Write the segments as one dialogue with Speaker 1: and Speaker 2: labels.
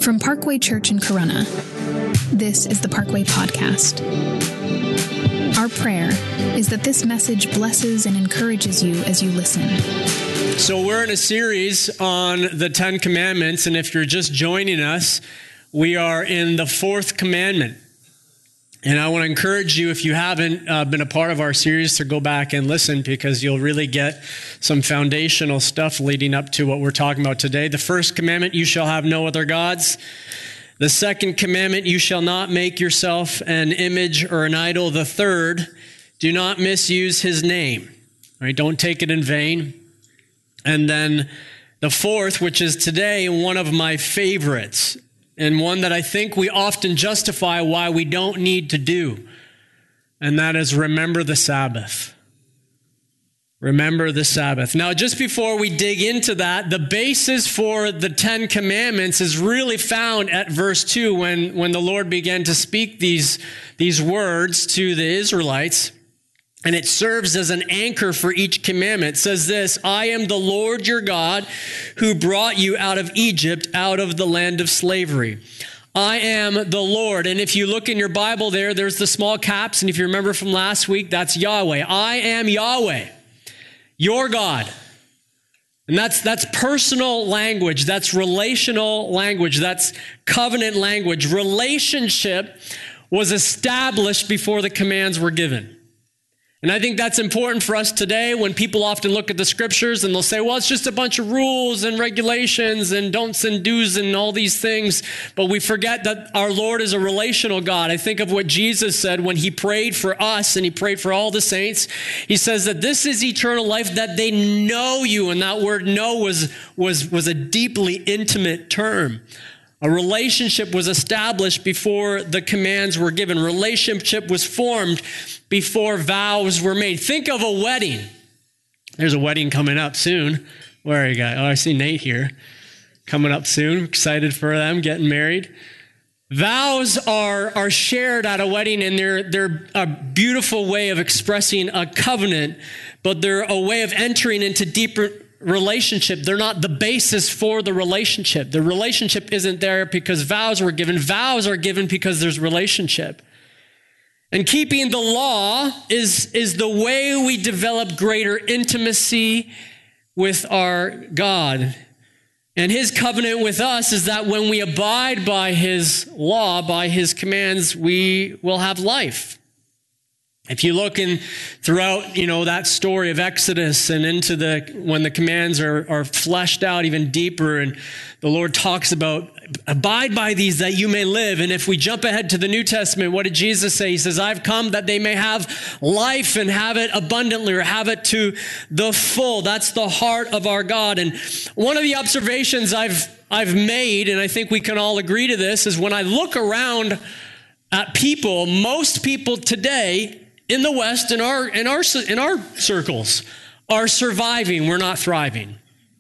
Speaker 1: From Parkway Church in Corunna, this is the Parkway Podcast. Our prayer is that this message blesses and encourages you as you listen.
Speaker 2: So we're in a series on the Ten Commandments, and if you're just joining us, we are in the fourth commandment. And I want to encourage you, if you haven't been a part of our series, to go back and listen, because you'll really get some foundational stuff leading up to what we're talking about today. The first commandment, you shall have no other gods. The second commandment, you shall not make yourself an image or an idol. The third, do not misuse his name. All right, don't take it in vain. And then the fourth, which is today one of my favorites, and one that I think we often justify why we don't need to do, and that is remember the Sabbath. Remember the Sabbath. Now, just before we dig into that, the basis for the Ten Commandments is really found at verse 2, when the Lord began to speak these words to the Israelites, and it serves as an anchor for each commandment. It says this: I am the Lord your God who brought you out of Egypt, out of the land of slavery. I am the Lord. And if you look in your Bible there's the small caps. And if you remember from last week, that's Yahweh. I am Yahweh, your God. And that's personal language. That's relational language. That's covenant language. Relationship was established before the commands were given. And I think that's important for us today, when people often look at the scriptures and they'll say, well, it's just a bunch of rules and regulations and don'ts and do's and all these things. But we forget that our Lord is a relational God. I think of what Jesus said when he prayed for us and he prayed for all the saints. He says that this is eternal life, that they know you. And that word know was a deeply intimate term. A relationship was established before the commands were given. Relationship was formed before vows were made. Think of a wedding. There's a wedding coming up soon. Where are you guys? Oh, I see Nate here. Coming up soon. Excited for them getting married. Vows are shared at a wedding, and they're a beautiful way of expressing a covenant, but they're a way of entering into deeper relationship. They're not the basis for the relationship. The relationship isn't there because vows were given. Vows are given because there's relationship. And keeping the law is the way we develop greater intimacy with our God. And his covenant with us is that when we abide by his law, by his commands, we will have life. If you look throughout, that story of Exodus and into when the commands are fleshed out even deeper, and the Lord talks about abide by these that you may live. And if we jump ahead to the New Testament, what did Jesus say? He says, I've come that they may have life and have it abundantly, or have it to the full. That's the heart of our God. And one of the observations I've made, and I think we can all agree to this, is when I look around at people, most people today in the West, in our circles, are surviving. We're not thriving.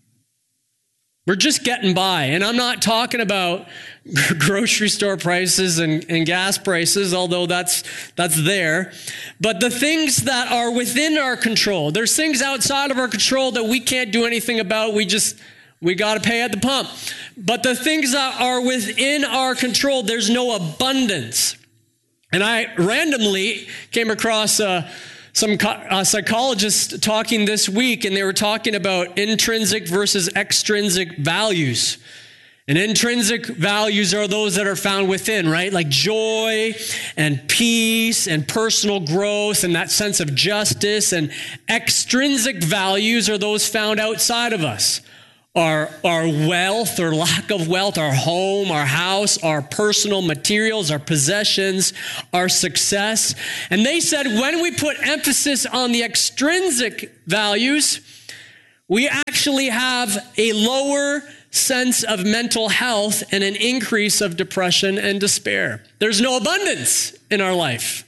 Speaker 2: We're just getting by. And I'm not talking about grocery store prices and gas prices, although that's there. But the things that are within our control. There's things outside of our control that we can't do anything about. We got to pay at the pump. But the things that are within our control, there's no abundance. And I randomly came across some psychologists talking this week, and they were talking about intrinsic versus extrinsic values. And intrinsic values are those that are found within, right? Like joy and peace and personal growth and that sense of justice. And extrinsic values are those found outside of us. Our wealth or lack of wealth, our home, our house, our personal materials, our possessions, our success. And they said when we put emphasis on the extrinsic values, we actually have a lower sense of mental health and an increase of depression and despair. There's no abundance in our life.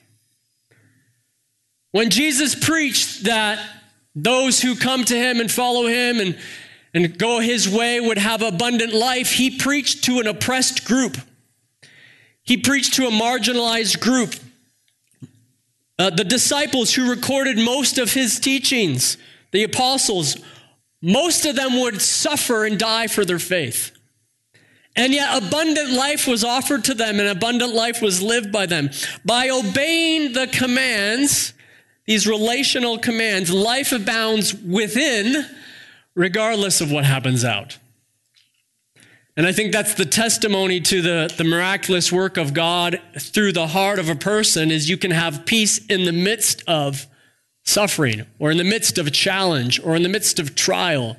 Speaker 2: When Jesus preached that those who come to him and follow him and go his way would have abundant life, he preached to an oppressed group. He preached to a marginalized group. The disciples who recorded most of his teachings, the apostles, most of them would suffer and die for their faith. And yet abundant life was offered to them and abundant life was lived by them. By obeying the commands, these relational commands, life abounds within, regardless of what happens out. And I think that's the testimony to the miraculous work of God through the heart of a person, is you can have peace in the midst of suffering, or in the midst of a challenge, or in the midst of trial.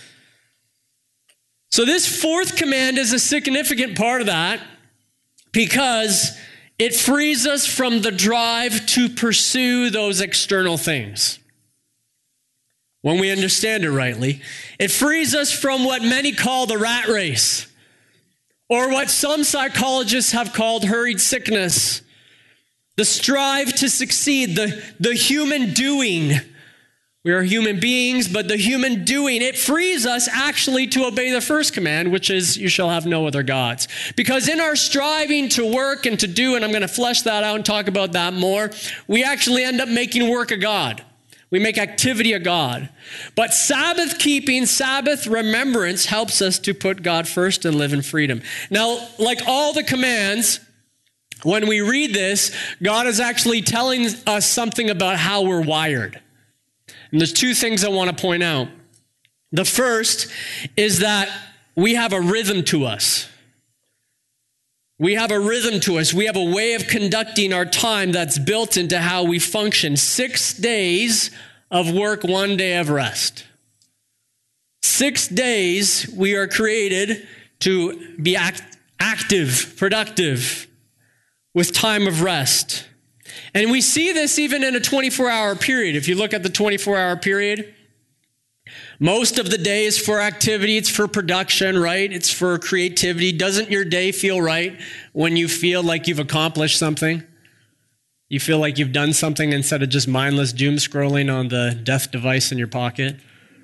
Speaker 2: So this fourth command is a significant part of that, because it frees us from the drive to pursue those external things. When we understand it rightly, it frees us from what many call the rat race, or what some psychologists have called hurried sickness, the strive to succeed, the human doing. We are human beings, but the human doing, it frees us actually to obey the first command, which is, you shall have no other gods. Because in our striving to work and to do, and I'm going to flesh that out and talk about that more, we actually end up making work a god. We make activity a god. But Sabbath keeping, Sabbath remembrance helps us to put God first and live in freedom. Now, like all the commands, when we read this, God is actually telling us something about how we're wired. And there's two things I want to point out. The first is that we have a rhythm to us. We have a rhythm to us. We have a way of conducting our time that's built into how we function. 6 days of work, 1 day of rest. 6 days we are created to be active, productive, with time of rest. And we see this even in a 24-hour period. If you look at the 24-hour period, most of the day is for activity. It's for production, right? It's for creativity. Doesn't your day feel right when you feel like you've accomplished something? You feel like you've done something instead of just mindless doom scrolling on the death device in your pocket?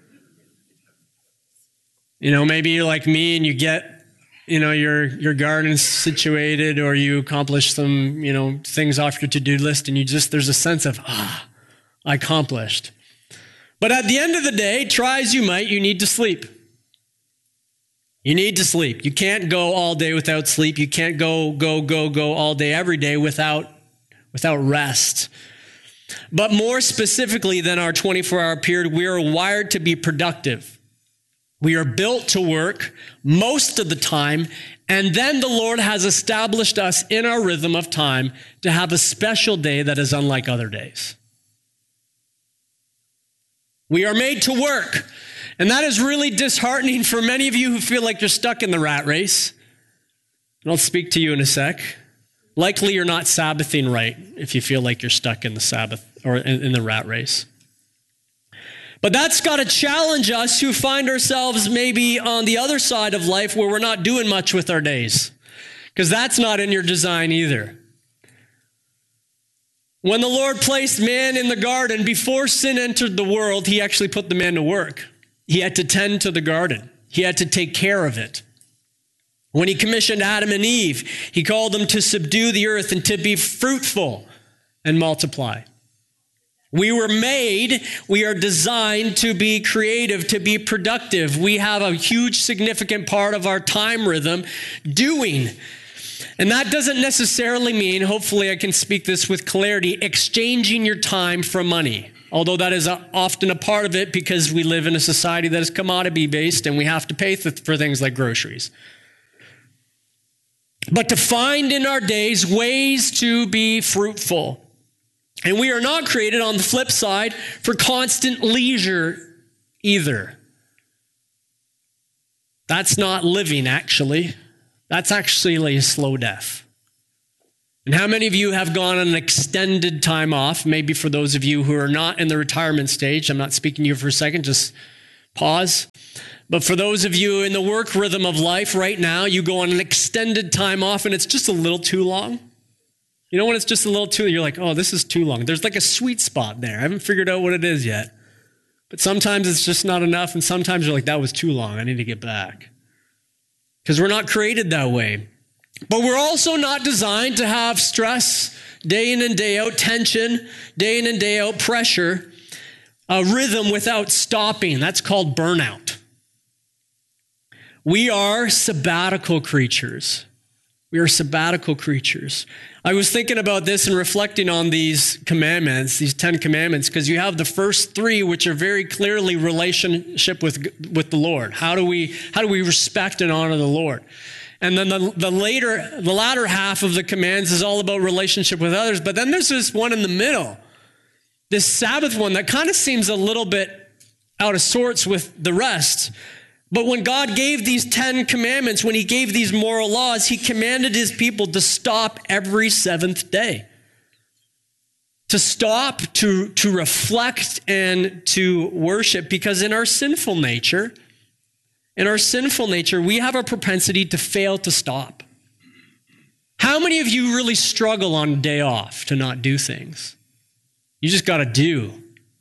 Speaker 2: Maybe you're like me and you get, your garden situated, or you accomplish some, things off your to-do list, and there's a sense of, I accomplished. But at the end of the day, try as you might, you need to sleep. You need to sleep. You can't go all day without sleep. You can't go all day, every day without rest. But more specifically than our 24-hour period, we are wired to be productive. We are built to work most of the time, and then the Lord has established us in our rhythm of time to have a special day that is unlike other days. We are made to work. And that is really disheartening for many of you who feel like you're stuck in the rat race. And I'll speak to you in a sec. Likely you're not Sabbathing right if you feel like you're stuck in the Sabbath or in the rat race. But that's got to challenge us who find ourselves maybe on the other side of life where we're not doing much with our days. Because that's not in your design either. When the Lord placed man in the garden, before sin entered the world, he actually put the man to work. He had to tend to the garden. He had to take care of it. When he commissioned Adam and Eve, he called them to subdue the earth and to be fruitful and multiply. We are designed to be creative, to be productive. We have a huge, significant part of our time rhythm doing. And that doesn't necessarily mean, hopefully I can speak this with clarity, exchanging your time for money. Although that is often a part of it, because we live in a society that is commodity-based and we have to pay for things like groceries. But to find in our days ways to be fruitful. And we are not created, on the flip side, for constant leisure either. That's not living, actually. That's actually a slow death. And how many of you have gone on an extended time off? Maybe for those of you who are not in the retirement stage, I'm not speaking to you for a second, just pause. But for those of you in the work rhythm of life right now, you go on an extended time off and it's just a little too long. When it's just a little too, you're like, oh, this is too long. There's like a sweet spot there. I haven't figured out what it is yet. But sometimes it's just not enough. And sometimes you're like, that was too long. I need to get back. Because we're not created that way. But we're also not designed to have stress day in and day out, tension, day in and day out, pressure, a rhythm without stopping. That's called burnout. We are sabbatical creatures. We are sabbatical creatures. I was thinking about this and reflecting on these commandments, these 10 commandments, because you have the first 3, which are very clearly relationship with the Lord. How do we respect and honor the Lord? And then the latter half of the commands is all about relationship with others. But then there's this one in the middle, this Sabbath one that kind of seems a little bit out of sorts with the rest. But when God gave these 10 commandments, when he gave these moral laws, he commanded his people to stop every 7th day. To stop, to reflect, and to worship. Because in our sinful nature, we have a propensity to fail to stop. How many of you really struggle on a day off to not do things? You just got to do.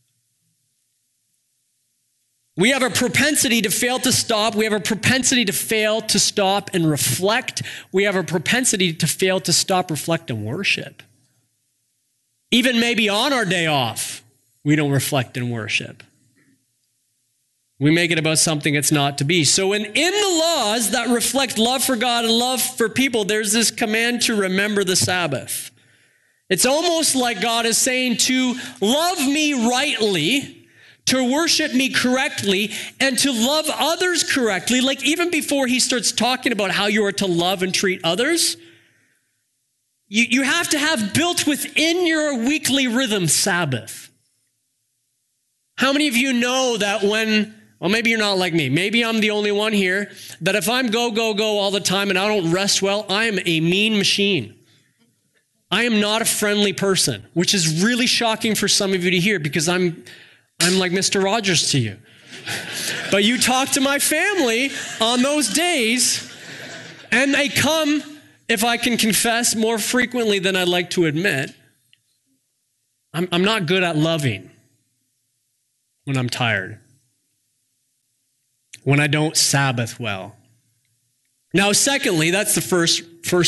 Speaker 2: We have a propensity to fail to stop. We have a propensity to fail to stop and reflect. We have a propensity to fail to stop, reflect, and worship. Even maybe on our day off, we don't reflect and worship. We make it about something it's not to be. So in the laws that reflect love for God and love for people, there's this command to remember the Sabbath. It's almost like God is saying to love me rightly, to worship me correctly, and to love others correctly. Like even before he starts talking about how you are to love and treat others, you have to have built within your weekly rhythm Sabbath. How many of you know that well, maybe you're not like me. Maybe I'm the only one here, that if I'm go all the time and I don't rest well, I am a mean machine. I am not a friendly person, which is really shocking for some of you to hear because I'm like Mr. Rogers to you. But you talk to my family on those days, and they come, if I can confess, more frequently than I'd like to admit. I'm not good at loving when I'm tired, when I don't Sabbath well. Now, secondly, that's the first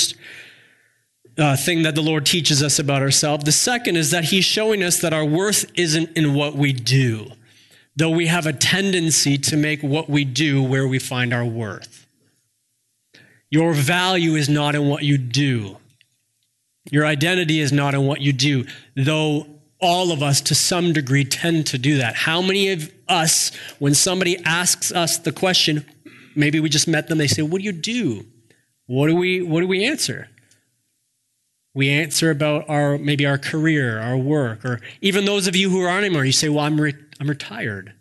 Speaker 2: thing that the Lord teaches us about ourselves. The second is that he's showing us that our worth isn't in what we do, though we have a tendency to make what we do where we find our worth. Your value is not in what you do. Your identity is not in what you do, though all of us to some degree tend to do that. How many of us, when somebody asks us the question, maybe we just met them, they say, what do you do? What do we answer? We answer about maybe our career, our work, or even those of you who aren't anymore, you say, well, I'm retired.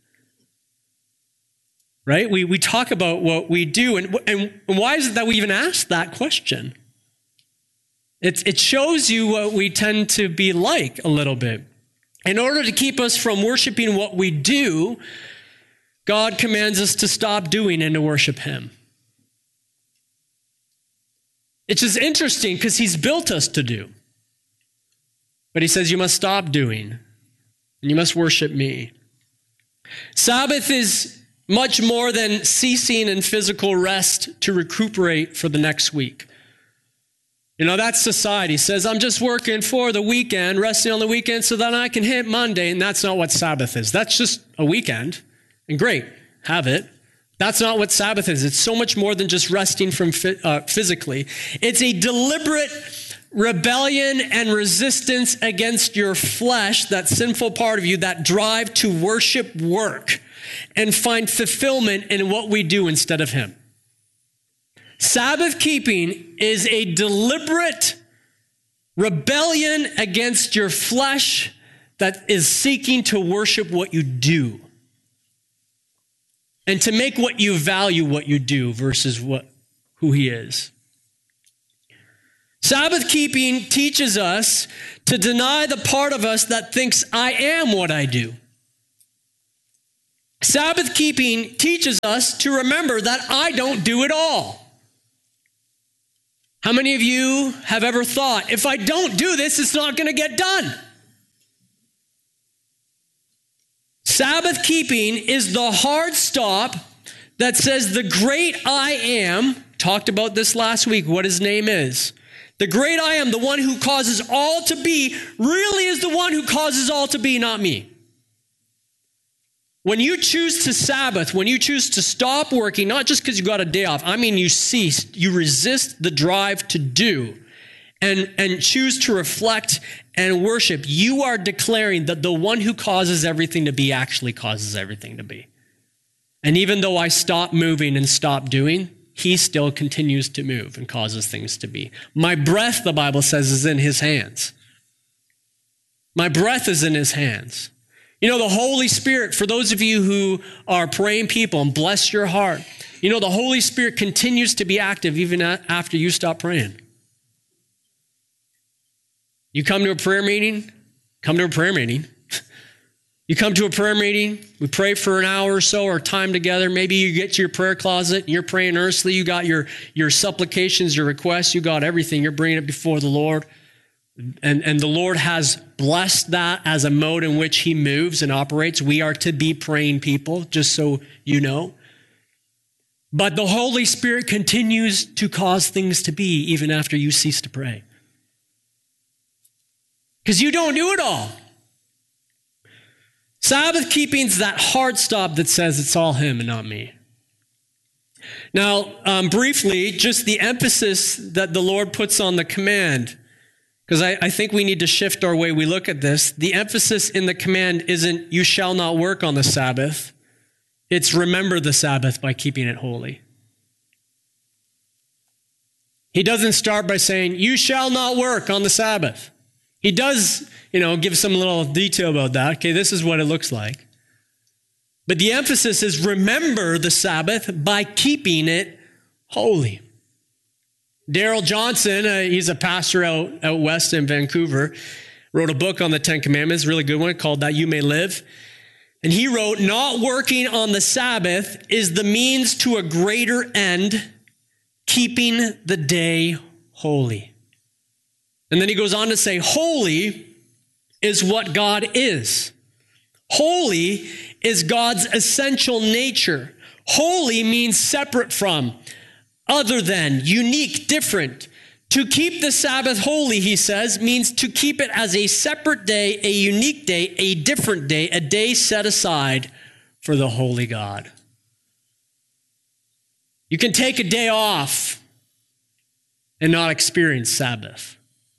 Speaker 2: Right? We talk about what we do. And why is it that we even ask that question? It shows you what we tend to be like a little bit. In order to keep us from worshiping what we do, God commands us to stop doing and to worship him. It's just interesting because he's built us to do. But he says you must stop doing and you must worship me. Sabbath is much more than ceasing in physical rest to recuperate for the next week. You know, that's society says, I'm just working for the weekend, resting on the weekend so that I can hit Monday. And that's not what Sabbath is. That's just a weekend. And great, have it. That's not what Sabbath is. It's so much more than just resting from physically. It's a deliberate rebellion and resistance against your flesh, that sinful part of you, that drive to worship work and find fulfillment in what we do instead of him. Sabbath keeping is a deliberate rebellion against your flesh that is seeking to worship what you do. And to make what you value what you do versus who he is. Sabbath keeping teaches us to deny the part of us that thinks I am what I do. Sabbath keeping teaches us to remember that I don't do it all. How many of you have ever thought, if I don't do this, it's not going to get done? Sabbath keeping is the hard stop that says the great I am, talked about this last week, what his name is. The great I am, the one who causes all to be, really is the one who causes all to be, not me. When you choose to Sabbath, when you choose to stop working, not just because you got a day off, I mean you cease, you resist the drive to do and choose to reflect and worship, you are declaring that the one who causes everything to be actually causes everything to be. And even though I stop moving and stop doing, he still continues to move and causes things to be. My breath, the Bible says, is in his hands. My breath is in his hands. You know, the Holy Spirit, for those of you who are praying people, and bless your heart, you know, the Holy Spirit continues to be active even after you stop praying. You come to a prayer meeting, come to a prayer meeting. You come to a prayer meeting, we pray for an hour or so, or time together. Maybe you get to your prayer closet and you're praying earnestly. You got your supplications, your requests, you got everything. You're bringing it before the Lord. And the Lord has blessed that as a mode in which he moves and operates. We are to be praying people, just so you know. But the Holy Spirit continues to cause things to be even after you cease to pray. Because you don't do it all. Sabbath keeping is that hard stop that says it's all him and not me. Now, briefly, just the emphasis that the Lord puts on the command, because I think we need to shift our way we look at this. The emphasis in the command isn't you shall not work on the Sabbath. It's remember the Sabbath by keeping it holy. He doesn't start by saying you shall not work on the Sabbath. He does, give some little detail about that. Okay, this is what it looks like. But the emphasis is remember the Sabbath by keeping it holy. Darrell Johnson, he's a pastor out west in Vancouver, wrote a book on the Ten Commandments, really good one, called That You May Live. And he wrote, not working on the Sabbath is the means to a greater end, keeping the day holy. And then he goes on to say, holy is what God is. Holy is God's essential nature. Holy means separate from, other than, unique, different. To keep the Sabbath holy, he says, means to keep it as a separate day, a unique day, a different day, a day set aside for the holy God. You can take a day off and not experience Sabbath.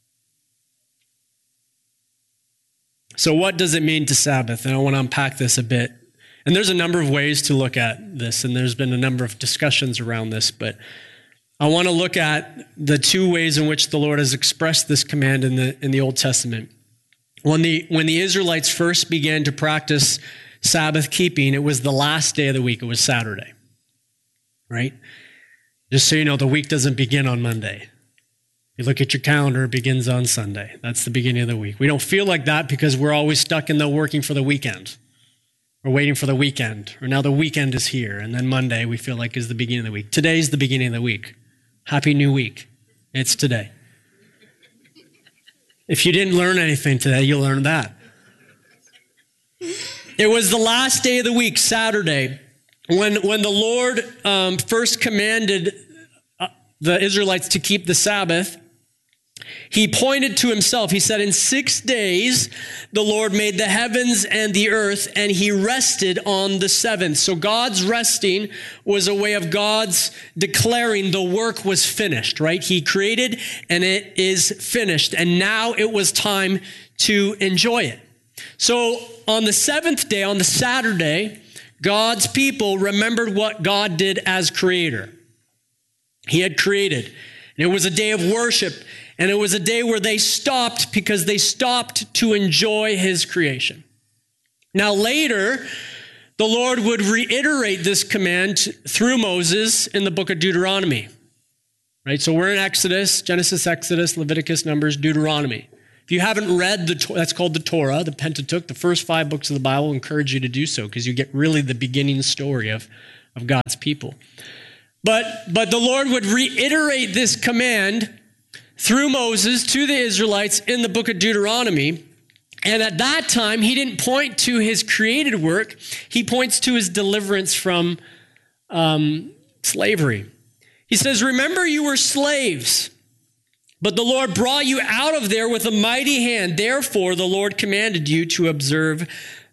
Speaker 2: So what does it mean to Sabbath? And I want to unpack this a bit. And there's a number of ways to look at this, and there's been a number of discussions around this, but I want to look at the two ways in which the Lord has expressed this command in the Old Testament. When the Israelites first began to practice Sabbath keeping, it was the last day of the week. It was Saturday, right? Just so you know, the week doesn't begin on Monday. You look at your calendar, it begins on Sunday. That's the beginning of the week. We don't feel like that because we're always stuck in the working for the weekend. We're waiting for the weekend, or now the weekend is here, and then Monday we feel like is the beginning of the week. Today's the beginning of the week. Happy New Week. It's today. If you didn't learn anything today, you'll learn that. It was the last day of the week, Saturday, when the Lord first commanded the Israelites to keep the Sabbath. He pointed to himself. He said, in 6 days, the Lord made the heavens and the earth, and he rested on the seventh. So God's resting was a way of God's declaring the work was finished, right? He created, and it is finished. And now it was time to enjoy it. So on the seventh day, on the Saturday, God's people remembered what God did as creator. He had created. And it was a day of worship. And it was a day where they stopped because they stopped to enjoy his creation. Now later, the Lord would reiterate this command through Moses in the book of Deuteronomy. Right? So we're in Exodus, Genesis, Exodus, Leviticus, Numbers, Deuteronomy. If you haven't read that's called the Torah, the Pentateuch, the first 5 books of the Bible, I encourage you to do so because you get really the beginning story of God's people. But the Lord would reiterate this command through Moses to the Israelites in the book of Deuteronomy. And at that time, he didn't point to his created work. He points to his deliverance from slavery. He says, remember you were slaves, but the Lord brought you out of there with a mighty hand. Therefore, the Lord commanded you to observe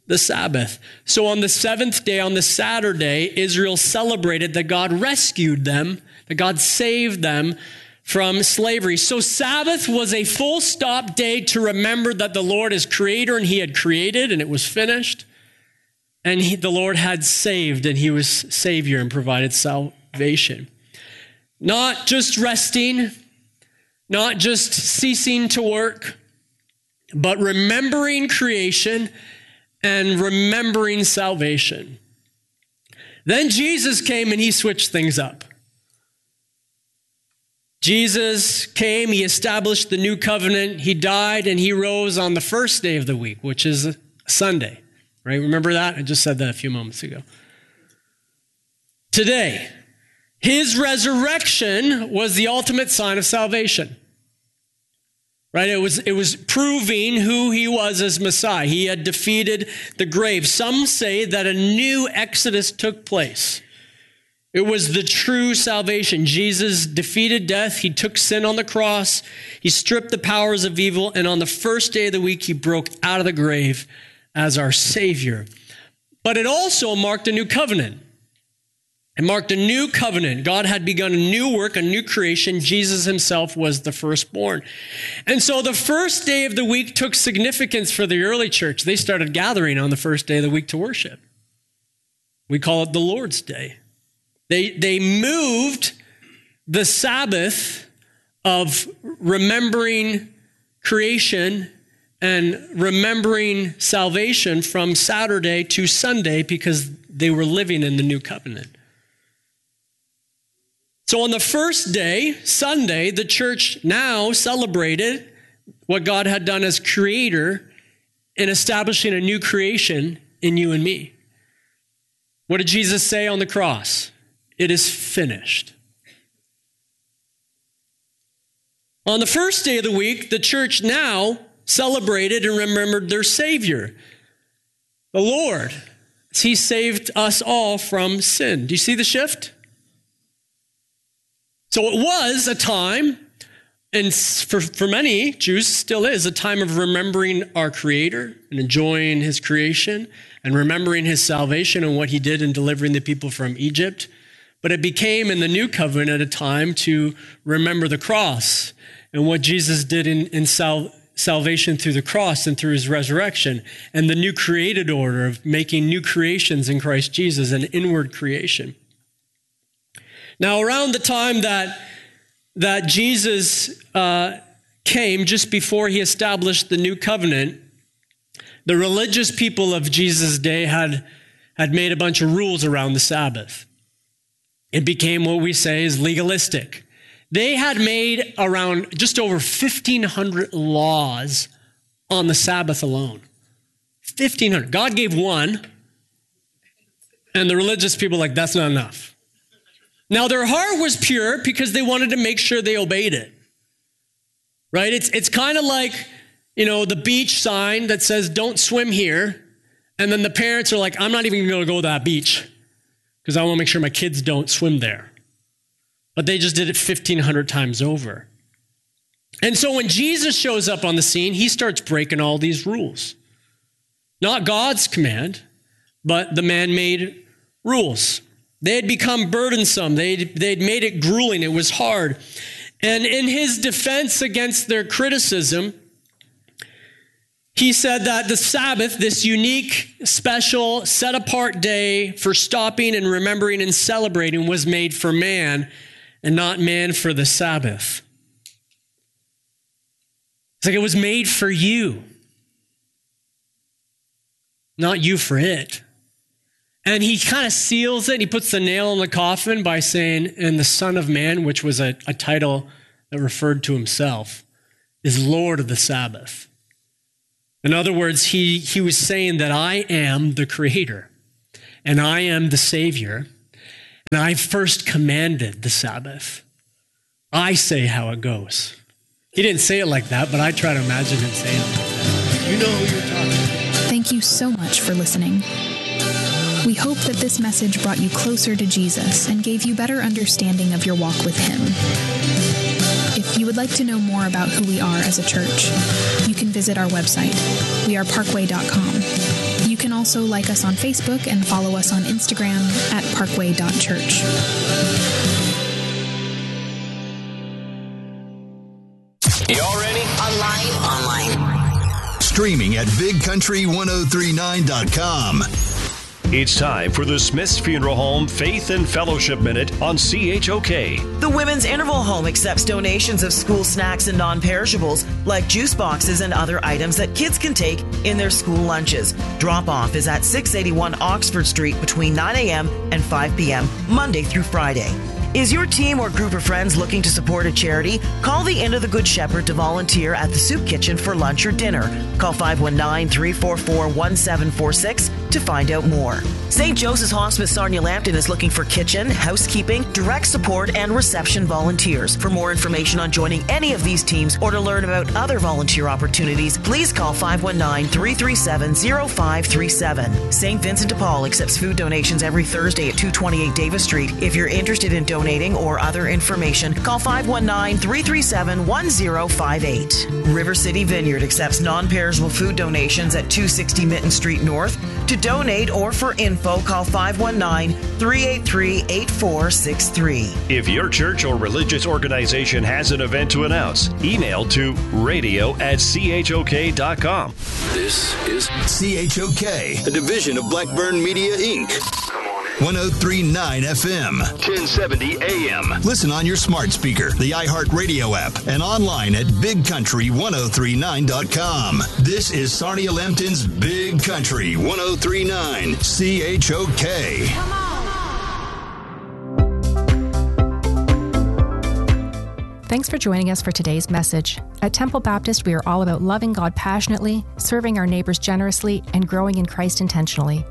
Speaker 2: the Sabbath. So on the seventh day, on the Saturday, Israel celebrated that God rescued them, that God saved them from slavery. So Sabbath was a full stop day to remember that the Lord is creator and he had created and it was finished. And the Lord had saved and he was Savior and provided salvation. Not just resting, not just ceasing to work, but remembering creation and remembering salvation. Then Jesus came and he switched things up. Jesus came, he established the new covenant, he died, and he rose on the first day of the week, which is Sunday, right? Remember that? I just said that a few moments ago. Today, his resurrection was the ultimate sign of salvation, right? It was proving who he was as Messiah. He had defeated the grave. Some say that a new exodus took place. It was the true salvation. Jesus defeated death. He took sin on the cross. He stripped the powers of evil. And on the first day of the week, he broke out of the grave as our Savior. But it also marked a new covenant. It marked a new covenant. God had begun a new work, a new creation. Jesus himself was the firstborn. And so the first day of the week took significance for the early church. They started gathering on the first day of the week to worship. We call it the Lord's Day. They moved the Sabbath of remembering creation and remembering salvation from Saturday to Sunday because they were living in the new covenant. So on the first day, Sunday, the church now celebrated what God had done as creator in establishing a new creation in you and me. What did Jesus say on the cross? It is finished. On the first day of the week, the church now celebrated and remembered their Savior, the Lord. He saved us all from sin. Do you see the shift? So it was a time, and for many Jews still is, a time of remembering our Creator and enjoying his creation and remembering his salvation and what he did in delivering the people from Egypt. But it became in the new covenant a time to remember the cross and what Jesus did in salvation through the cross and through his resurrection, and the new created order of making new creations in Christ Jesus, an inward creation. Now, around the time that Jesus came, just before he established the new covenant, the religious people of Jesus' day had made a bunch of rules around the Sabbath. It became what we say is legalistic. They had made around just over 1,500 laws on the Sabbath alone. 1,500. God gave one, and the religious people were like, that's not enough. Now, their heart was pure because they wanted to make sure they obeyed it, right? It's kind of like, the beach sign that says, don't swim here. And then the parents are like, I'm not even going to go to that beach because I want to make sure my kids don't swim there. But they just did it 1,500 times over. And so when Jesus shows up on the scene, he starts breaking all these rules. Not God's command, but the man-made rules. They had become burdensome. They'd made it grueling. It was hard. And in his defense against their criticism, he said that the Sabbath, this unique, special, set-apart day for stopping and remembering and celebrating, was made for man and not man for the Sabbath. It's like it was made for you, not you for it. And he kind of seals it. He puts the nail in the coffin by saying, and the Son of Man, which was a title that referred to himself, is Lord of the Sabbath. In other words, he was saying that I am the Creator, and I am the Savior, and I first commanded the Sabbath. I say how it goes. He didn't say it like that, but I try to imagine him saying it like that. You know who you're talking to.
Speaker 1: Thank you so much for listening. We hope that this message brought you closer to Jesus and gave you better understanding of your walk with him. If you would like to know more about who we are as a church, you can visit our website, weareparkway.com. You can also like us on Facebook and follow us on Instagram at parkway.church.
Speaker 3: Y'all ready?
Speaker 4: Online. Streaming at bigcountry1039.com.
Speaker 5: It's time for the Smith's Funeral Home Faith and Fellowship Minute on CHOK.
Speaker 6: The Women's Interval Home accepts donations of school snacks and non-perishables like juice boxes and other items that kids can take in their school lunches. Drop-off is at 681 Oxford Street between 9 a.m. and 5 p.m. Monday through Friday. Is your team or group of friends looking to support a charity? Call the Inn of the Good Shepherd to volunteer at the soup kitchen for lunch or dinner. Call 519-344-1746 to find out more. St. Joseph's Hospice Sarnia Lambton is looking for kitchen, housekeeping, direct support, and reception volunteers. For more information on joining any of these teams or to learn about other volunteer opportunities, please call 519-337-0537. St. Vincent de Paul accepts food donations every Thursday at 228 Davis Street. If you're interested in donating or other information, call 519-337-1058. River City Vineyard accepts non-perishable food donations at 260 Mitten Street North. To donate or for info, call 519-383-8463.
Speaker 5: If your church or religious organization has an event to announce, email to radio@chok.com.
Speaker 3: This is
Speaker 4: CHOK, a division of Blackburn Media, Inc. 103.9 FM,
Speaker 3: 1070 AM.
Speaker 4: Listen on your smart speaker, the iHeartRadio app, and online at bigcountry1039.com. This is Sarnia Lambton's Big Country 1039 CHOK.
Speaker 7: Come on. Thanks for joining us for today's message. At Temple Baptist, we are all about loving God passionately, serving our neighbors generously, and growing in Christ intentionally.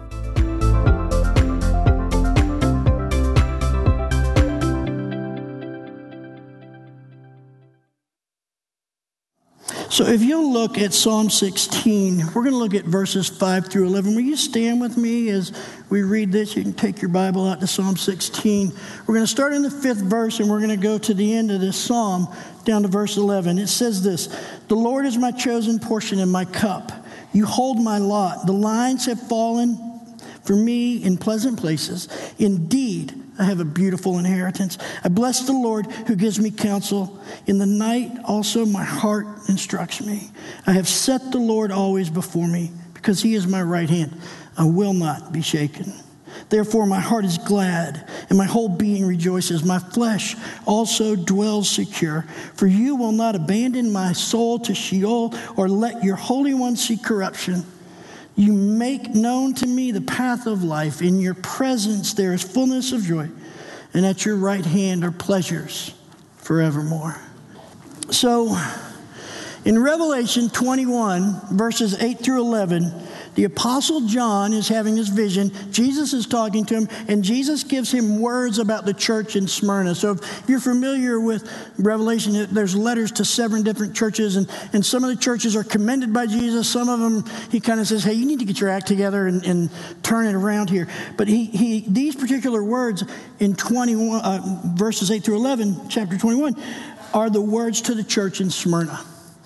Speaker 8: So if you'll look at Psalm 16, we're going to look at verses 5 through 11. Will you stand with me as we read this? You can take your Bible out to Psalm 16. We're going to start in the 5th verse, and we're going to go to the end of this psalm, down to verse 11. It says this: "The Lord is my chosen portion and my cup. You hold my lot. The lines have fallen for me in pleasant places. Indeed, I have a beautiful inheritance. I bless the Lord who gives me counsel. In the night also my heart instructs me. I have set the Lord always before me, because he is my right hand. I will not be shaken. Therefore my heart is glad, and my whole being rejoices. My flesh also dwells secure. For you will not abandon my soul to Sheol, or let your Holy One see corruption. You make known to me the path of life. In your presence there is fullness of joy, and at your right hand are pleasures forevermore." So, in Revelation 21, verses 8 through 11, the Apostle John is having this vision. Jesus is talking to him, and Jesus gives him words about the church in Smyrna. So if you're familiar with Revelation, there's letters to 7 different churches, and some of the churches are commended by Jesus. Some of them, he kind of says, hey, you need to get your act together and turn it around here. But these particular words in 21, verses 8 through 11, chapter 21, are the words to the church in Smyrna.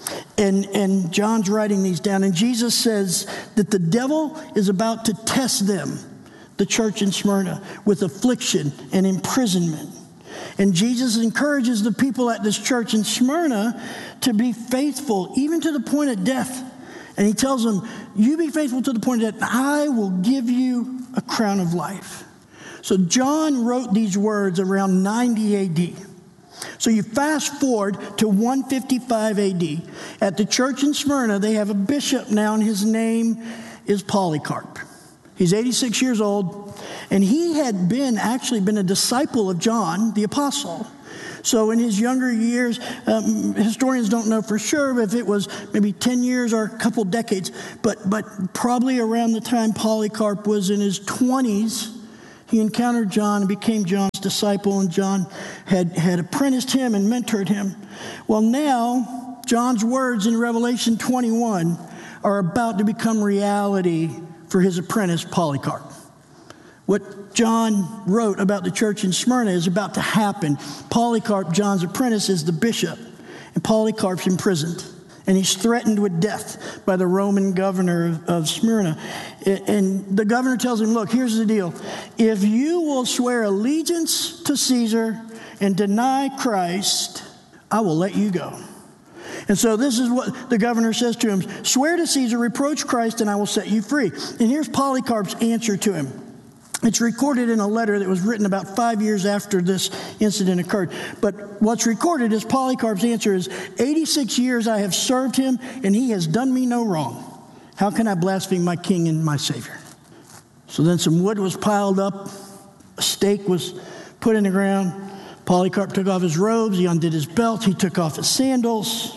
Speaker 8: And John's writing these down. And Jesus says that the devil is about to test them, the church in Smyrna, with affliction and imprisonment. And Jesus encourages the people at this church in Smyrna to be faithful, even to the point of death. And he tells them, you be faithful to the point of death, I will give you a crown of life. So John wrote these words around 90 AD. So you fast forward to 155 AD. At the church in Smyrna, they have a bishop now, and his name is Polycarp. He's 86 years old, and he had actually been a disciple of John the Apostle. So in his younger years, historians don't know for sure if it was maybe 10 years or a couple decades, but probably around the time Polycarp was in his 20s, he encountered John and became John's disciple, and John had apprenticed him and mentored him. Well, now, John's words in Revelation 21 are about to become reality for his apprentice, Polycarp. What John wrote about the church in Smyrna is about to happen. Polycarp, John's apprentice, is the bishop, and Polycarp's imprisoned. And he's threatened with death by the Roman governor of Smyrna. And the governor tells him, look, here's the deal. If you will swear allegiance to Caesar and deny Christ, I will let you go. And so this is what the governor says to him. Swear to Caesar, reproach Christ, and I will set you free. And here's Polycarp's answer to him. It's recorded in a letter that was written about 5 years after this incident occurred. But what's recorded is Polycarp's answer is, 86 years I have served him, and he has done me no wrong. How can I blaspheme my king and my Savior? So then some wood was piled up. A stake was put in the ground. Polycarp took off his robes. He undid his belt. He took off his sandals.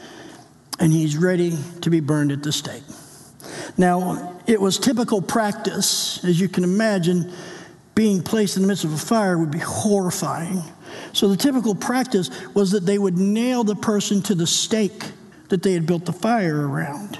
Speaker 8: And he's ready to be burned at the stake. Now, it was typical practice, as you can imagine, being placed in the midst of a fire would be horrifying. So the typical practice was that they would nail the person to the stake that they had built the fire around.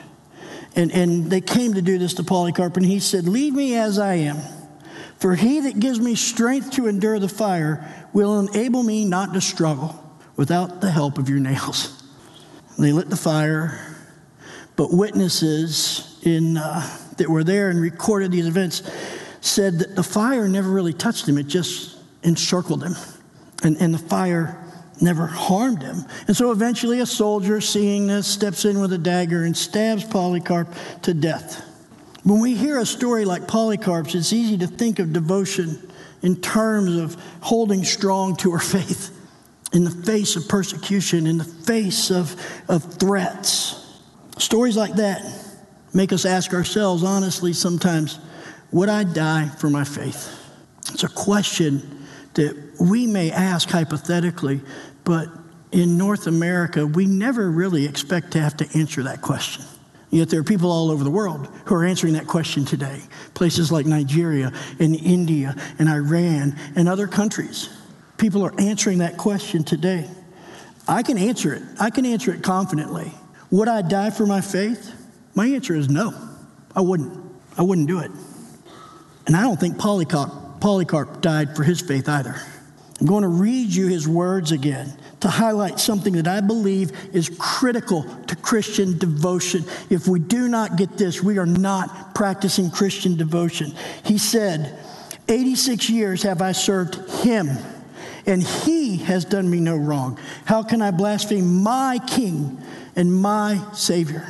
Speaker 8: And they came to do this to Polycarp, and he said, leave me as I am, for he that gives me strength to endure the fire will enable me not to struggle without the help of your nails. They lit the fire, but witnesses that were there and recorded these events said that the fire never really touched him. It just encircled him, and the fire never harmed him. And so eventually a soldier, seeing this, steps in with a dagger and stabs Polycarp to death. When we hear a story like Polycarp's, it's easy to think of devotion in terms of holding strong to our faith in the face of persecution, in the face of threats. Stories like that make us ask ourselves honestly sometimes, would I die for my faith? It's a question that we may ask hypothetically, but in North America, we never really expect to have to answer that question. Yet there are people all over the world who are answering that question today. Places like Nigeria and India and Iran and other countries. People are answering that question today. I can answer it. I can answer it confidently. Would I die for my faith? My answer is no. I wouldn't. I wouldn't do it. And I don't think Polycarp died for his faith either. I'm going to read you his words again to highlight something that I believe is critical to Christian devotion. If we do not get this, we are not practicing Christian devotion. He said, 86 years have I served him, and he has done me no wrong. How can I blaspheme my king and my Savior?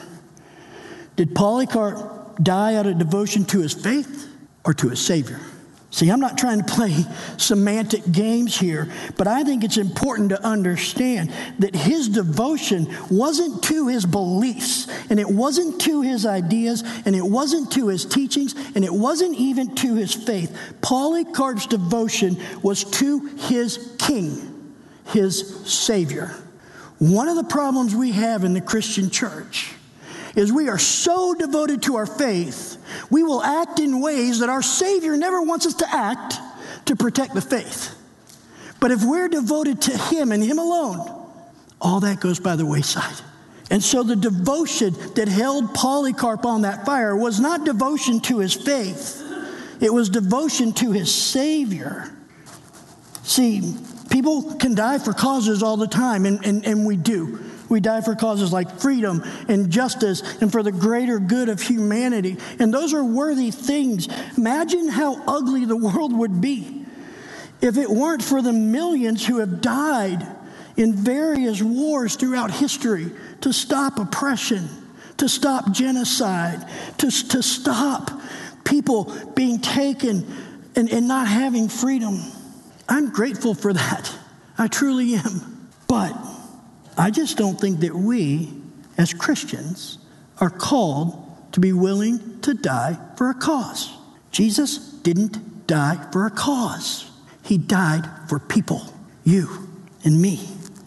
Speaker 8: Did Polycarp die out of devotion to his faith or to his Savior? See, I'm not trying to play semantic games here, but I think it's important to understand that his devotion wasn't to his beliefs, and it wasn't to his ideas, and it wasn't to his teachings, and it wasn't even to his faith. Polycarp's devotion was to his king, his Savior. One of the problems we have in the Christian church is we are so devoted to our faith, we will act in ways that our Savior never wants us to act to protect the faith. But if we're devoted to him and him alone, all that goes by the wayside. And so the devotion that held Polycarp on that fire was not devotion to his faith. It was devotion to his Savior. See, people can die for causes all the time, and we do. We die for causes like freedom and justice and for the greater good of humanity. And those are worthy things. Imagine how ugly the world would be if it weren't for the millions who have died in various wars throughout history to stop oppression, to stop genocide, to stop people being taken and not having freedom. I'm grateful for that. I truly am. But I just don't think that we, as Christians, are called to be willing to die for a cause. Jesus didn't die for a cause. He died for people, you and me.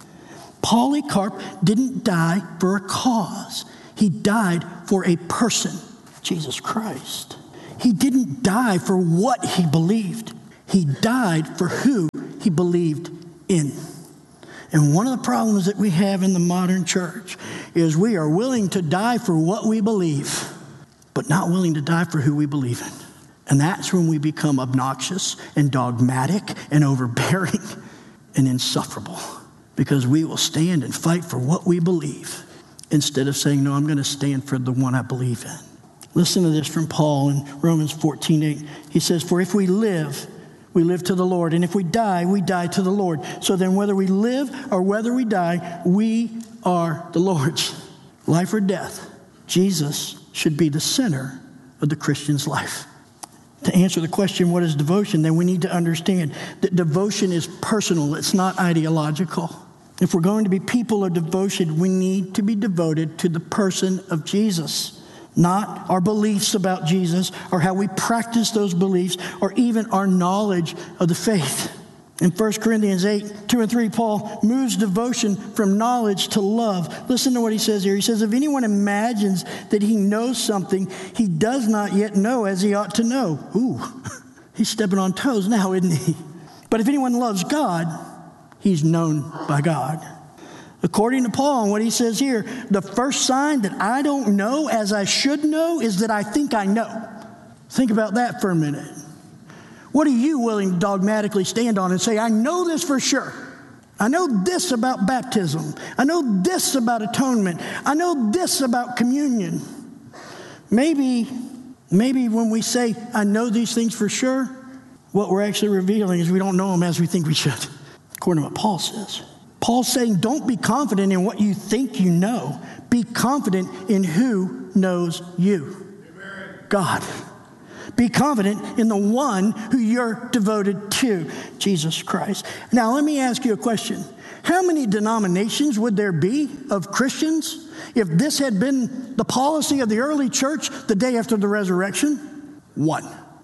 Speaker 8: Polycarp didn't die for a cause. He died for a person, Jesus Christ. He didn't die for what he believed. He died for who he believed in. And one of the problems that we have in the modern church is we are willing to die for what we believe, but not willing to die for who we believe in. And that's when we become obnoxious and dogmatic and overbearing and insufferable, because we will stand and fight for what we believe. instead of saying, no, I'm going to stand for the one I believe in. Listen to this from Paul in Romans 14:8. He says, for if we live to the Lord. And if we die to the Lord. So then whether we live or whether we die, we are the Lord's. Life or death, Jesus should be the center of the Christian's life. To answer the question, what is devotion? Then we need to understand that devotion is personal. It's not ideological. If we're going to be people of devotion, we need to be devoted to the person of Jesus, not our beliefs about Jesus or how we practice those beliefs or even our knowledge of the faith. In 1 Corinthians 8:2-3, Paul moves devotion from knowledge to love. Listen to what he says here. He says, if anyone imagines that he knows something, he does not yet know as he ought to know. Ooh, he's stepping on toes now, isn't he? But if anyone loves God, he's known by God. According to Paul and what he says here, the first sign that I don't know as I should know is that I think I know. Think about that for a minute. What are you willing to dogmatically stand on and say, I know this for sure. I know this about baptism. I know this about atonement. I know this about communion. Maybe when we say, I know these things for sure, what we're actually revealing is we don't know them as we think we should, according to what Paul says. Paul's saying, don't be confident in what you think you know. Be confident in who knows you. God. Be confident in the one who you're devoted to, Jesus Christ. Now, let me ask you a question. How many denominations would there be of Christians if this had been the policy of the early church the day after the resurrection? One.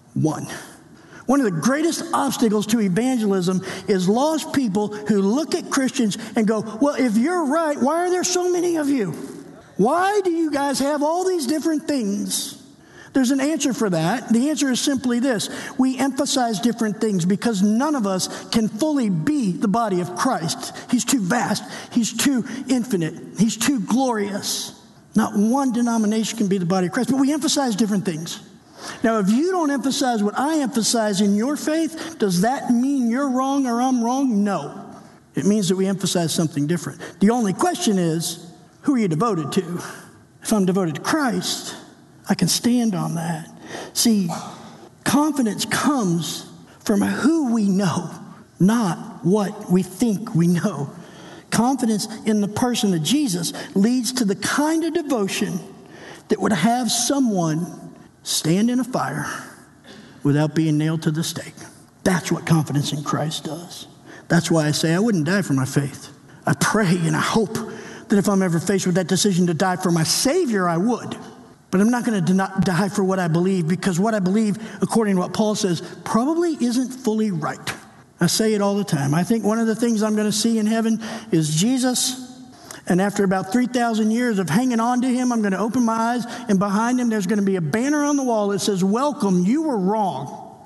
Speaker 8: One of the greatest obstacles to evangelism is lost people who look at Christians and go, well, if you're right, why are there so many of you? Why do you guys have all these different things? There's an answer for that. The answer is simply this. We emphasize different things because none of us can fully be the body of Christ. He's too vast. He's too infinite. He's too glorious. Not one denomination can be the body of Christ, but we emphasize different things. Now, if you don't emphasize what I emphasize in your faith, does that mean you're wrong or I'm wrong? No. It means that we emphasize something different. The only question is, who are you devoted to? If I'm devoted to Christ, I can stand on that. See, confidence comes from who we know, not what we think we know. Confidence in the person of Jesus leads to the kind of devotion that would have someone stand in a fire without being nailed to the stake. That's what confidence in Christ does. That's why I say I wouldn't die for my faith. I pray and I hope that if I'm ever faced with that decision to die for my Savior, I would. But I'm not going to die for what I believe, because what I believe, according to what Paul says, probably isn't fully right. I say it all the time. I think one of the things I'm going to see in heaven is Jesus. And after about 3,000 years of hanging on to him, I'm going to open my eyes, and behind him there's going to be a banner on the wall that says, welcome, you were wrong.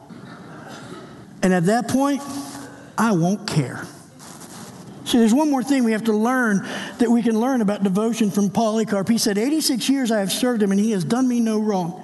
Speaker 8: And at that point, I won't care. See, there's one more thing we have to learn that we can learn about devotion from Polycarp. He said, 86 years I have served him, and he has done me no wrong.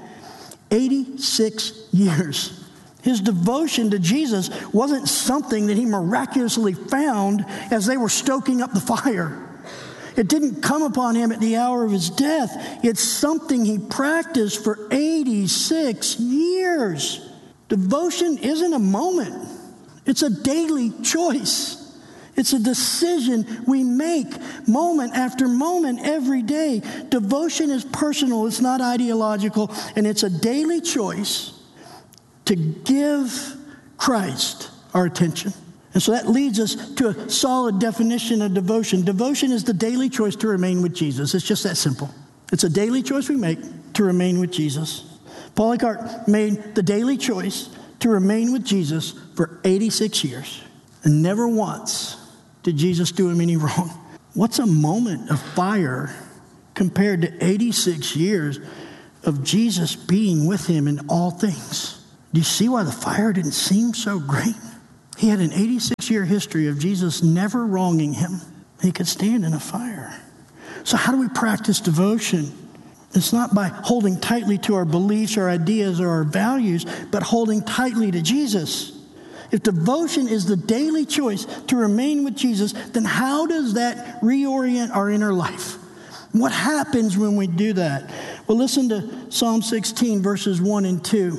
Speaker 8: 86 years. His devotion to Jesus wasn't something that he miraculously found as they were stoking up the fire. It didn't come upon him at the hour of his death. It's something he practiced for 86 years. Devotion isn't a moment. It's a daily choice. It's a decision we make moment after moment every day. Devotion is personal. It's not ideological. And it's a daily choice to give Christ our attention. And so that leads us to a solid definition of devotion. Devotion is the daily choice to remain with Jesus. It's just that simple. It's a daily choice we make to remain with Jesus. Polycarp made the daily choice to remain with Jesus for 86 years. And never once did Jesus do him any wrong. What's a moment of fire compared to 86 years of Jesus being with him in all things? Do you see why the fire didn't seem so great? He had an 86-year history of Jesus never wronging him. He could stand in a fire. So how do we practice devotion? It's not by holding tightly to our beliefs, our ideas, or our values, but holding tightly to Jesus. If devotion is the daily choice to remain with Jesus, then how does that reorient our inner life? What happens when we do that? Well, listen to Psalm 16, verses 1 and 2.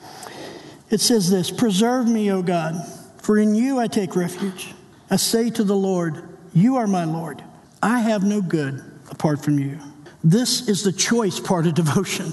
Speaker 8: It says this, "Preserve me, O God, for in you I take refuge. I say to the Lord, you are my Lord. I have no good apart from you." This is the choice part of devotion.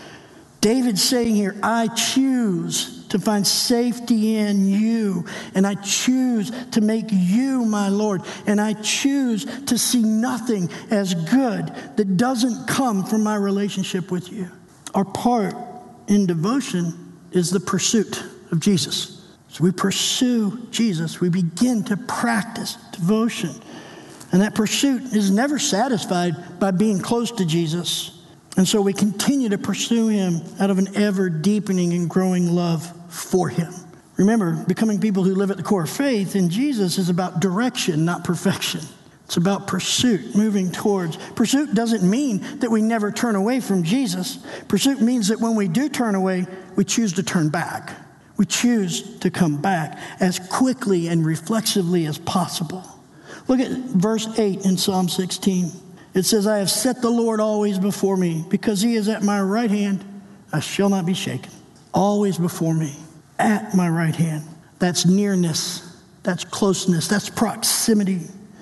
Speaker 8: David's saying here, I choose to find safety in you, and I choose to make you my Lord, and I choose to see nothing as good that doesn't come from my relationship with you. Our part in devotion is the pursuit of Jesus. So we pursue Jesus. We begin to practice devotion. And that pursuit is never satisfied by being close to Jesus. And so we continue to pursue him out of an ever deepening and growing love for him. Remember, becoming people who live at the core of faith in Jesus is about direction, not perfection. It's about pursuit, moving towards. Pursuit doesn't mean that we never turn away from Jesus. Pursuit means that when we do turn away, we choose to turn back. We choose to come back as quickly and reflexively as possible. Look at verse 8 in Psalm 16. It says, "I have set the Lord always before me. Because he is at my right hand, I shall not be shaken." Always before me, at my right hand. That's nearness. That's closeness. That's proximity.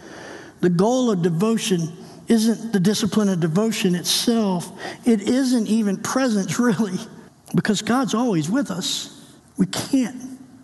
Speaker 8: The goal of devotion isn't the discipline of devotion itself. It isn't even presence, really, because God's always with us. We can't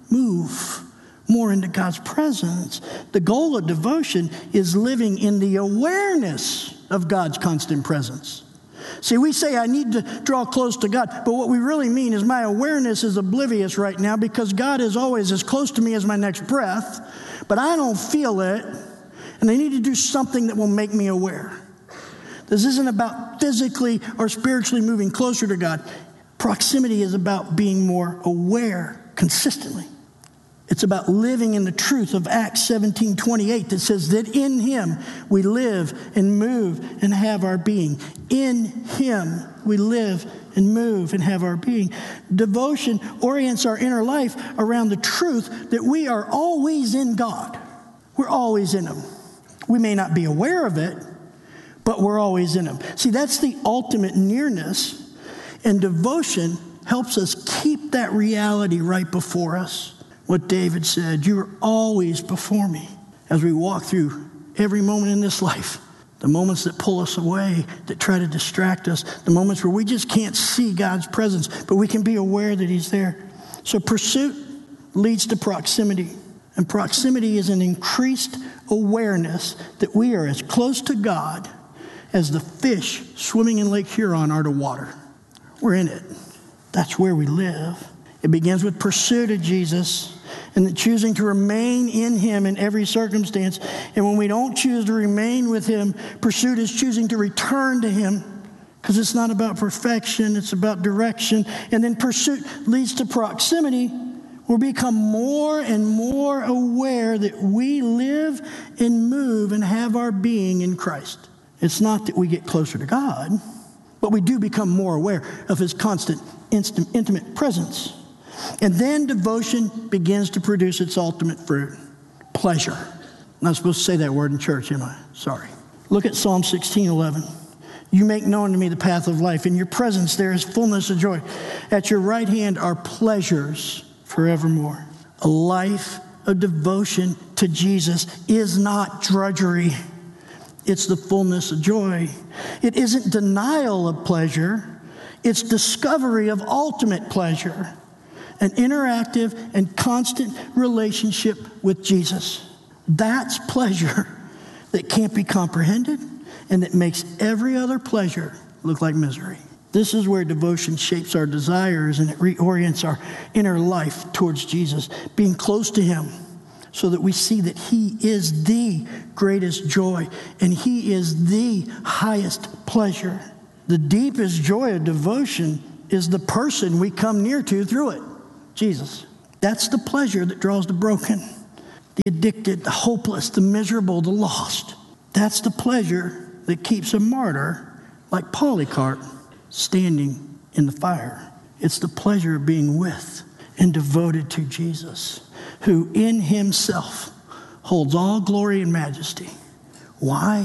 Speaker 8: move more into God's presence. The goal of devotion is living in the awareness of God's constant presence. See, we say I need to draw close to God, but what we really mean is my awareness is oblivious right now because God is always as close to me as my next breath, but I don't feel it, and I need to do something that will make me aware. This isn't about physically or spiritually moving closer to God. Proximity is about being more aware consistently. It's about living in the truth of Acts 17:28 that says that in him we live and move and have our being. In him we live and move and have our being. Devotion orients our inner life around the truth that we are always in God. We're always in him. We may not be aware of it, but we're always in him. See, that's the ultimate nearness, and devotion helps us keep that reality right before us. What David said, you are always before me as we walk through every moment in this life. The moments that pull us away, that try to distract us, the moments where we just can't see God's presence, but we can be aware that he's there. So pursuit leads to proximity. And proximity is an increased awareness that we are as close to God as the fish swimming in Lake Huron are to water. We're in it. That's where we live. It begins with pursuit of Jesus and the choosing to remain in him in every circumstance. And when we don't choose to remain with him, pursuit is choosing to return to him, because it's not about perfection, it's about direction. And then pursuit leads to proximity. We'll become more and more aware that we live and move and have our being in Christ. It's not that we get closer to God, but we do become more aware of his constant, intimate presence. And then devotion begins to produce its ultimate fruit, pleasure. I'm not supposed to say that word in church, am I? Sorry. Look at Psalm 16:11. You make known to me the path of life. In your presence there is fullness of joy. At your right hand are pleasures forevermore. A life of devotion to Jesus is not drudgery. It's the fullness of joy. It isn't denial of pleasure. It's discovery of ultimate pleasure. An interactive and constant relationship with Jesus. That's pleasure that can't be comprehended and that makes every other pleasure look like misery. This is where devotion shapes our desires and it reorients our inner life towards Jesus, being close to him so that we see that he is the greatest joy and he is the highest pleasure. The deepest joy of devotion is the person we come near to through it. Jesus. That's the pleasure that draws the broken, the addicted, the hopeless, the miserable, the lost. That's the pleasure that keeps a martyr like Polycarp standing in the fire. It's the pleasure of being with and devoted to Jesus, who in himself holds all glory and majesty. Why?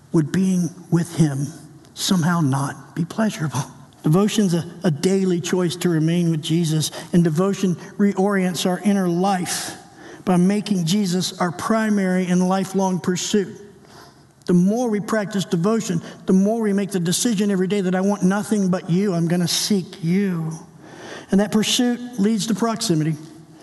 Speaker 8: would being with him somehow not be pleasurable? Devotion's a daily choice to remain with Jesus, and devotion reorients our inner life by making Jesus our primary and lifelong pursuit. The more we practice devotion, the more we make the decision every day that I want nothing but you. I'm going to seek you. And that pursuit leads to proximity,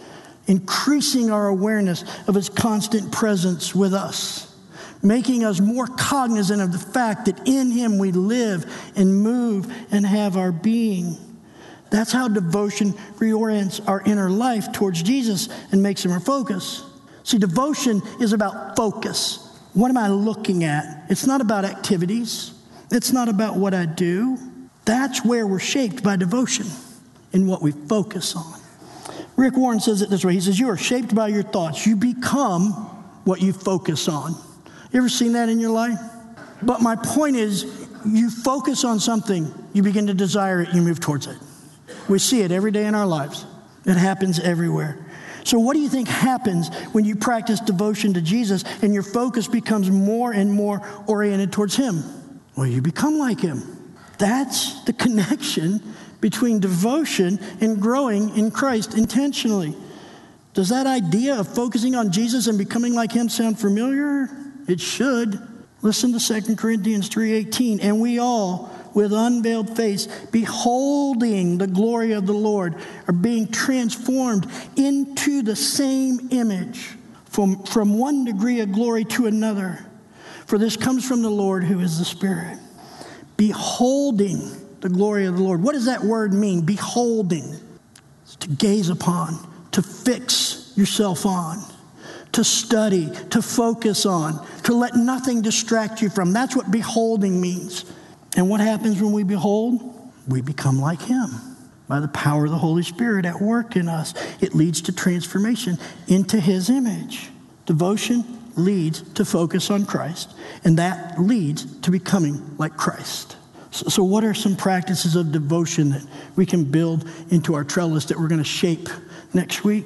Speaker 8: increasing our awareness of his constant presence with us, making us more cognizant of the fact that in him we live and move and have our being. That's how devotion reorients our inner life towards Jesus and makes him our focus. See, devotion is about focus. What am I looking at? It's not about activities. It's not about what I do. That's where we're shaped by devotion, in what we focus on. Rick Warren says it this way. He says, you are shaped by your thoughts. You become what you focus on. You ever seen that in your life? But my point is, you focus on something, you begin to desire it, you move towards it. We see it every day in our lives. It happens everywhere. So what do you think happens when you practice devotion to Jesus and your focus becomes more and more oriented towards him? Well, you become like him. That's the connection between devotion and growing in Christ intentionally. Does that idea of focusing on Jesus and becoming like him sound familiar? It should. Listen to 2 Corinthians 3:18. And we all, with unveiled face, beholding the glory of the Lord, are being transformed into the same image from one degree of glory to another. For this comes from the Lord who is the Spirit. Beholding the glory of the Lord. What does that word mean? Beholding. It's to gaze upon, to fix yourself on, to study, to focus on, to let nothing distract you from. That's what beholding means. And what happens when we behold? We become like him by the power of the Holy Spirit at work in us. It leads to transformation into his image. Devotion leads to focus on Christ, and that leads to becoming like Christ. So what are some practices of devotion that we can build into our trellis that we're going to shape next week?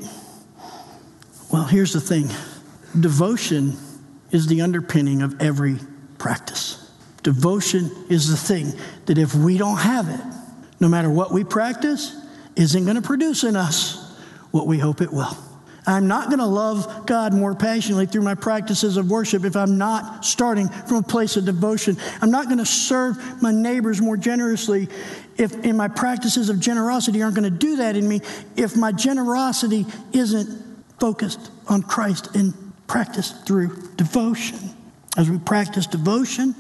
Speaker 8: Well, here's the thing. Devotion is the underpinning of every practice. Devotion is the thing that if we don't have it, no matter what we practice, isn't going to produce in us what we hope it will. I'm not going to love God more passionately through my practices of worship if I'm not starting from a place of devotion. I'm not going to serve my neighbors more generously if in my practices of generosity aren't going to do that in me if my generosity isn't focused on Christ and practiced through devotion. As we practice devotion,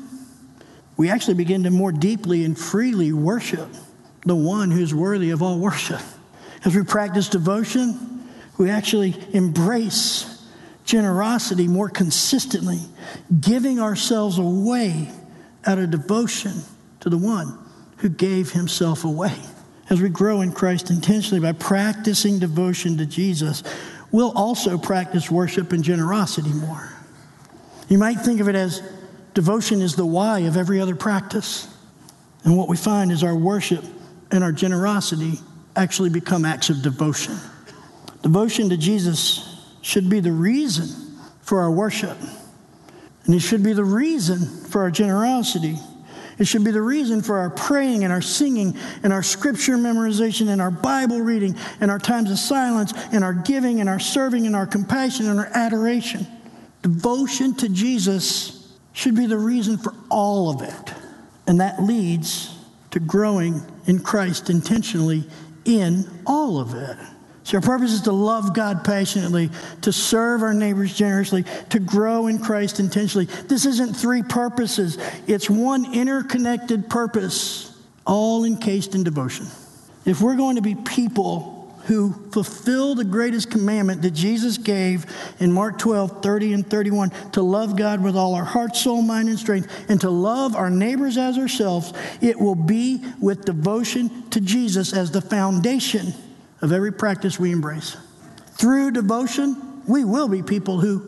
Speaker 8: we actually begin to more deeply and freely worship the one who's worthy of all worship. As we practice devotion, we actually embrace generosity more consistently, giving ourselves away out of devotion to the one who gave himself away. As we grow in Christ intentionally by practicing devotion to Jesus, we'll also practice worship and generosity more. You might think of it as devotion is the why of every other practice. And what we find is our worship and our generosity actually become acts of devotion. Devotion to Jesus should be the reason for our worship. And it should be the reason for our generosity. It should be the reason for our praying and our singing and our scripture memorization and our Bible reading and our times of silence and our giving and our serving and our compassion and our adoration. Devotion to Jesus should be the reason for all of it. And that leads to growing in Christ intentionally in all of it. So our purpose is to love God passionately, to serve our neighbors generously, to grow in Christ intentionally. This isn't three purposes. It's one interconnected purpose, all encased in devotion. If we're going to be people who fulfill the greatest commandment that Jesus gave in Mark 12:30 and 31, to love God with all our heart, soul, mind, and strength, and to love our neighbors as ourselves, it will be with devotion to Jesus as the foundation of every practice we embrace. Through devotion, we will be people who